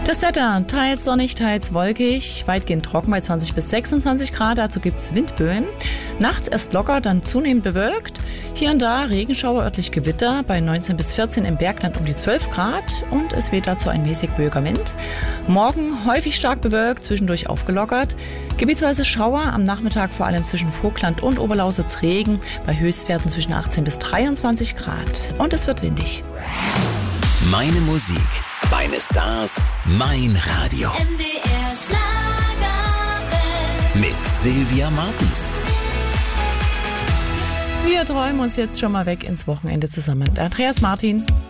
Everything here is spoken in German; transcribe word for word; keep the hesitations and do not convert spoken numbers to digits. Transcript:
Das Wetter, teils sonnig, teils wolkig, weitgehend trocken bei zwanzig bis sechsundzwanzig Grad, dazu gibt es Windböen. Nachts erst locker, dann zunehmend bewölkt. Hier und da Regenschauer, örtlich Gewitter, bei neunzehn bis vierzehn im Bergland um die zwölf Grad und es weht dazu ein mäßig böiger Wind. Morgen häufig stark bewölkt, zwischendurch aufgelockert. Gebietsweise Schauer, am Nachmittag vor allem zwischen Vogtland und Oberlausitz Regen, bei Höchstwerten zwischen achtzehn bis dreiundzwanzig Grad. Und es wird windig. Meine Musik, meine Stars, mein Radio. M D R Schlagerwelt. Mit Sylvia Martens. Wir träumen uns jetzt schon mal weg ins Wochenende zusammen mit Andreas Martin.